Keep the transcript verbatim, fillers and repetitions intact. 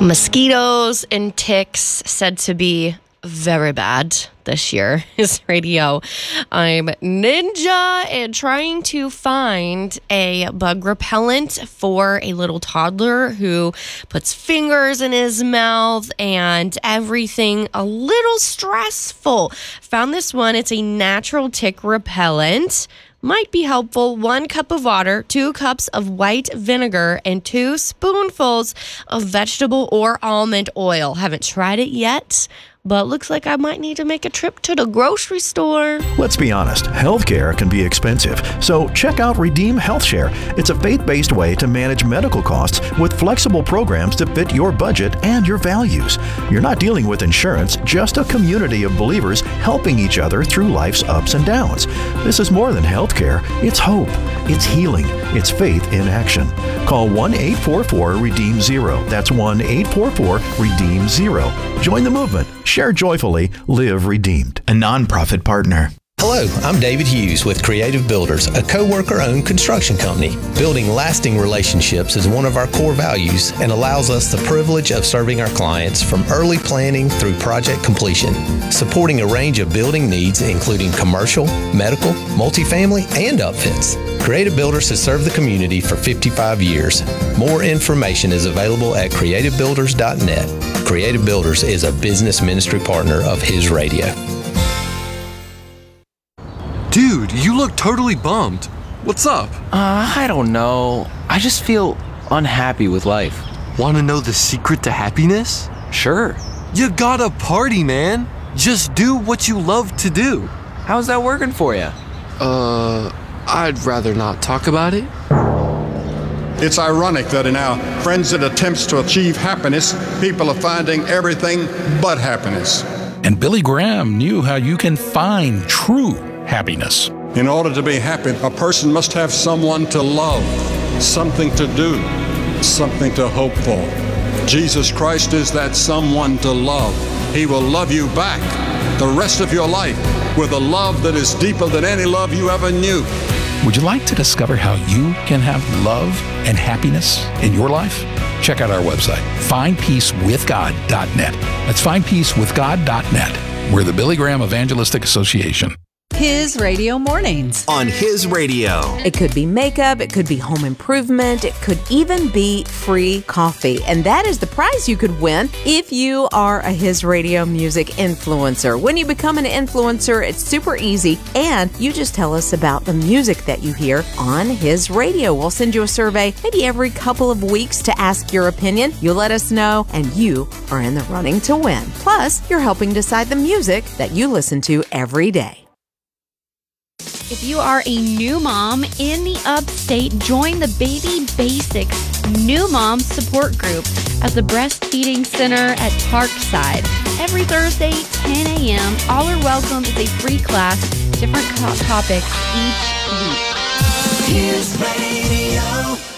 Mosquitoes and ticks said to be very bad this year. His radio. I'm Ninja and trying to find a bug repellent for a little toddler who puts fingers in his mouth and everything a little stressful. Found this one. It's a natural tick repellent. Might be helpful. One cup of water, two cups of white vinegar, and two spoonfuls of vegetable or almond oil. Haven't tried it yet, but looks like I might need to make a trip to the grocery store. Let's be honest, healthcare can be expensive, so check out Redeem Health Share. It's a faith-based way to manage medical costs with flexible programs to fit your budget and your values. You're not dealing with insurance, just a community of believers helping each other through life's ups and downs. This is more than healthcare. It's hope. It's healing. It's faith in action. Call one eight four four redeem zero. That's one eight four four redeem zero. Join the movement. Share joyfully. Live redeemed. A nonprofit partner. Hello, I'm David Hughes with Creative Builders, a co-worker-owned construction company. Building lasting relationships is one of our core values and allows us the privilege of serving our clients from early planning through project completion, supporting a range of building needs including commercial, medical, multifamily, and upfits. Creative Builders has served the community for fifty-five years. More information is available at creative builders dot net. Creative Builders is a business ministry partner of His Radio. Dude, you look totally bummed. What's up? Uh, I don't know. I just feel unhappy with life. Want to know the secret to happiness? Sure. You gotta party, man. Just do what you love to do. How's that working for you? Uh, I'd rather not talk about it. It's ironic that in our frenzied attempts to achieve happiness, people are finding everything but happiness. And Billy Graham knew how you can find true happiness. In order to be happy, a person must have someone to love, something to do, something to hope for. Jesus Christ is that someone to love. He will love you back the rest of your life with a love that is deeper than any love you ever knew. Would you like to discover how you can have love and happiness in your life? Check out our website, find peace with god dot net. That's find peace with god dot net. We're the Billy Graham Evangelistic Association. His Radio Mornings. On His Radio. It could be makeup, it could be home improvement, it could even be free coffee. And that is the prize you could win if you are a His Radio music influencer. When you become an influencer, it's super easy, and you just tell us about the music that you hear on His Radio. We'll send you a survey maybe every couple of weeks to ask your opinion. You'll let us know, and you are in the running to win. Plus, you're helping decide the music that you listen to every day. If you are a new mom in the upstate, join the Baby Basics New Mom Support Group at the Breastfeeding Center at Parkside. Every Thursday, ten a.m. All are welcome. It's a free class, different co- topics each week. His Radio.